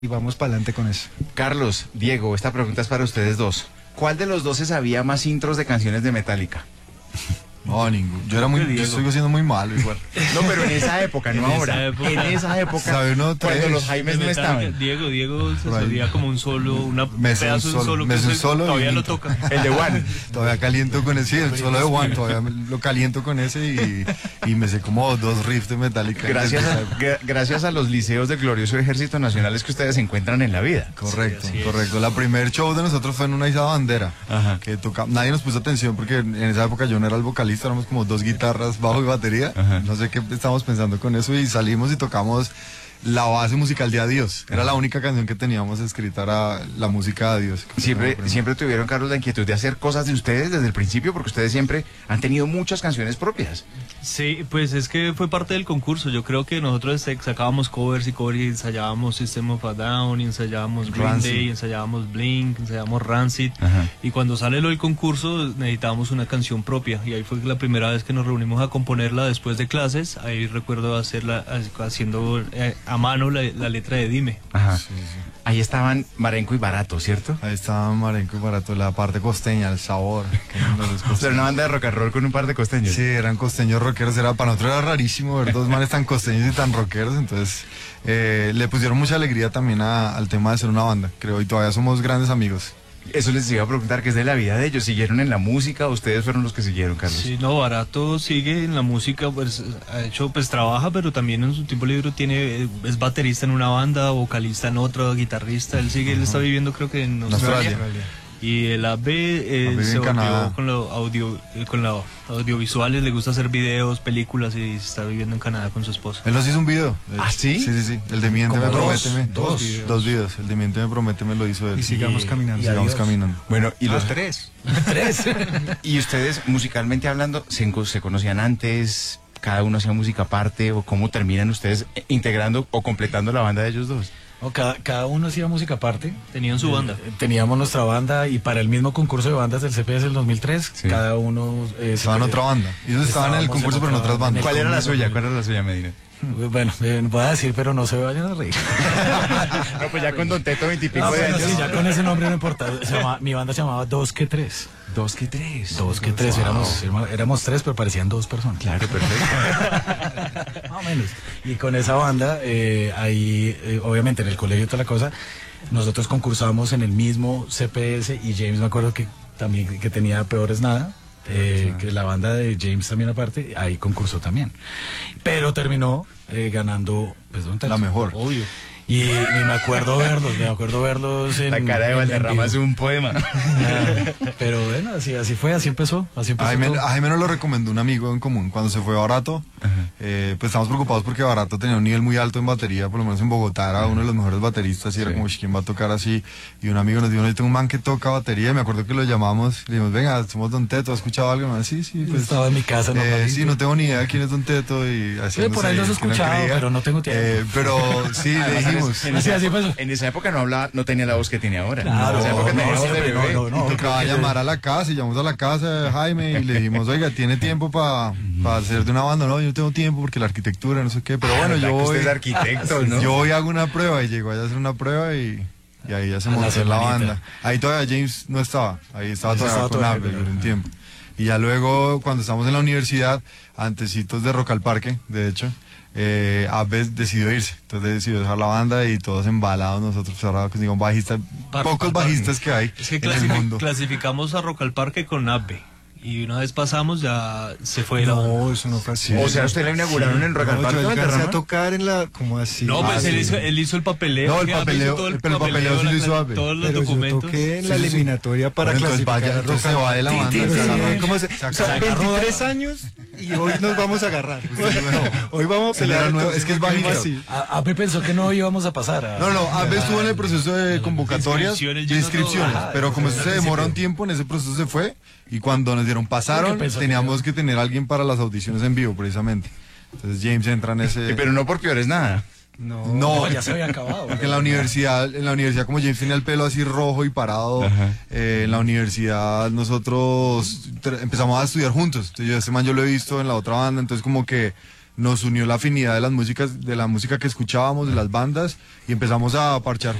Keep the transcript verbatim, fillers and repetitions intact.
y vamos para adelante con eso. Carlos, Diego, esta pregunta es para ustedes dos. ¿Cuál de los dos se sabía más intros de canciones de Metallica? No, ninguno. Yo era muy, yo estoy siendo muy malo igual. No, pero en esa época, no En ahora. esa época. En esa época, ¿Sabe uno? cuando Tres. los Jaimes no Metallica, estaban. Diego, Diego se Por ahí. sabía como un solo, una Me sé un pedazo de un solo, solo me que sé un usted solo y todavía un lo intro. toca. El de One. Todavía caliento con ese, el solo de One, todavía me- lo caliento con ese y, y me sé como dos riffs de Metallica. Gracias a, gra- gracias a los liceos del glorioso Ejército Nacional es que ustedes se encuentran en la vida. Correcto, Sí, así es. correcto. La primer show de nosotros fue en una Isla Bandera, Ajá. que toca, nadie nos puso atención porque en esa época yo no era el vocalista, éramos como dos guitarras, bajo y batería. Ajá. No sé qué estábamos pensando con eso y salimos y tocamos la base musical de Adiós. Era la única canción que teníamos escrita, era la música de Adiós. Siempre, siempre tuvieron, Carlos, la inquietud de hacer cosas de ustedes desde el principio, porque ustedes siempre han tenido muchas canciones propias. Sí, pues es que fue parte del concurso. Yo creo que nosotros eh, sacábamos covers y covers y ensayábamos System of a Down, y ensayábamos Green Rancid. Day, y ensayábamos Blink, ensayábamos Rancid. Ajá. Y cuando sale lo del concurso necesitábamos una canción propia. Y ahí fue la primera vez que nos reunimos a componerla después de clases. Ahí recuerdo hacerla haciendo eh, a mano la, la letra de Dime. Ajá. Sí, sí. Ahí estaban Marenco y Barato, ¿cierto? Ahí estaba Marenco y Barato, la parte costeña, el sabor. que eran los O sea, costeños. una banda de rock and roll con un par de costeños. Sí, eran costeños rockeros, era, para nosotros era rarísimo ver dos manes tan costeños y tan rockeros, entonces eh, le pusieron mucha alegría también a- al tema de ser una banda, creo, y todavía somos grandes amigos. Eso les iba a preguntar, ¿qué es de la vida de ellos? ¿Siguieron en la música o ustedes fueron los que siguieron, Carlos? Sí, no, Barato sigue en la música, pues ha hecho, pues trabaja, pero también en su tiempo libre tiene, es baterista en una banda, vocalista en otra, guitarrista. Él sigue, él está viviendo creo que en En Australia. Australia. Y el A B eh, A B se en Canadá. volvió con lo audio, eh, con los audiovisuales, le gusta hacer videos, películas y está viviendo en Canadá con su esposa. Él nos hizo un video. de ¿Ah, hecho. sí? Sí, sí, sí, el de Miénteme, Como dos, Prométeme. dos videos. videos. Dos videos, el de Miénteme, Prométeme lo hizo él. Y sigamos Y- caminando. Y sigamos Adiós. caminando. Bueno, y Ah, los tres. Tres. y ustedes, musicalmente hablando, ¿se, enco- se conocían antes? ¿Cada uno hacía música aparte? ¿O cómo terminan ustedes eh, integrando o completando la banda de ellos dos? No, cada, cada uno hacía música aparte. Tenían su banda. Eh, Teníamos nuestra banda y para el mismo concurso de bandas del C P S del dos mil tres, Sí. cada uno... eh, Estaba en se- otra banda. Ellos estaban en el Estábamos concurso, en pero en otra otras banda. bandas. ¿Cuál era la conmigo, suya? conmigo. ¿Cuál era la suya, Medina? Bueno, eh, voy a decir, pero no se vayan a reír. No, pues ya con Don Teto veintipico No, de bueno, años. sí, ya con ese nombre no importa. Se llama- mi banda se llamaba Dos que Tres. Dos que tres. Dos que Tres. Wow. Éramos, éramos tres, pero parecían dos personas. Claro, perfecto. Más o menos. Y con esa banda, eh, ahí, eh, obviamente en el colegio y toda la cosa, nosotros concursamos en el mismo C P S y James, me acuerdo que también que tenía Peores Nada, eh, que la banda de James también aparte, ahí concursó también. Pero terminó eh, ganando pues, Don Teto. La mejor. Obvio. Y, y me acuerdo verlos, me acuerdo verlos en... La cara de en- en Valderrama es vivo. un poema. Ah, pero bueno, así, así fue, así empezó, así A empezó Jaime, todo. a Jaime nos lo recomendó un amigo en común. Cuando se fue a Barato, eh, pues estamos preocupados porque Barato tenía un nivel muy alto en batería, por lo menos en Bogotá era uno de los mejores bateristas y era Sí. como, ¿quién va a tocar así? Y un amigo nos dijo, no, yo tengo un man que toca batería y me acuerdo que lo llamamos, le dijimos, venga, somos Don Teto, ¿has escuchado algo? No, sí, sí, pues... Estaba en mi casa, eh, normalmente. sí, no tengo ni idea quién es Don Teto y así. Sí, por ahí los he escuchado, pero no tengo tiempo. Eh, pero sí, le Además, dijimos. en, Así, esa así época, pasó. en esa época no hablaba, no tenía la voz que tiene ahora. Claro, en esa época no, tenía no, voz de siempre, bebé. no, no. Y tocaba llamar a la casa y llamamos a la casa de Jaime y le dijimos, oiga, ¿tiene tiempo para hacer de una banda? No, yo no tengo tiempo porque la arquitectura, no sé qué, pero bueno, ¿Verdad yo que voy, usted es arquitecto, ¿no? yo voy y hago una prueba y llegó allá a hacer una prueba y, y ahí ya se A la montó la semanita. banda. Ahí todavía James no estaba, ahí estaba Ese todavía estaba con todavía, Apple pero- por un tiempo. Y ya luego, cuando estábamos en la universidad, antecitos de Rock al Parque, de hecho, eh, Abbes decidió irse, entonces decidió dejar la banda y todos embalados nosotros cerrados, digamos, bajistas, Par- pocos par- bajistas que hay Es que en el clasifi- mundo. clasificamos a Rock al Parque con A B. Y una vez pasamos ya se fue la banda. No, eso no fue así. O sea, usted la inauguraron en Rock al No, Parque yo alcancé Valderrama. a tocar en la... como así. No, pues Ah, él, sí. hizo, él hizo el papeleo. No, el que Abe papeleo- hizo todo pero el papeleo sí lo la- hizo Abe. Todos los Pero yo documentos. toqué en Sí, la sí, sí. eliminatoria para Bueno, entonces clasificar vaya, a Rock entonces se va de la al- banda, Sí, sí, se sí, agarra. ¿cómo se- Se o sea, agarra. veintitrés años y hoy nos vamos a agarrar. Hoy vamos a Él era pelear. nuevo, entonces, es que es ¿por qué bajito. así? A- Ape pensó que no íbamos a pasar. a- No, no, Abbes estuvo en el proceso de convocatorias, Inscripciones, de llenó inscripciones, todo. pero como eso se demora un tiempo, en ese proceso se fue y cuando nos dieron pasaron, Porque pensó que teníamos que tener a alguien para las audiciones en vivo, precisamente. Entonces James entra en ese... Sí, pero no por peores nada. No. No, No, ya se había acabado. porque en la universidad, en la universidad como James tenía el pelo así rojo y parado, Ajá. eh, en la universidad nosotros tra- empezamos a estudiar juntos. Entonces yo, este man yo lo he visto en la otra banda, entonces como que nos unió la afinidad de las músicas, de la música que escuchábamos, de las bandas, y empezamos a parchar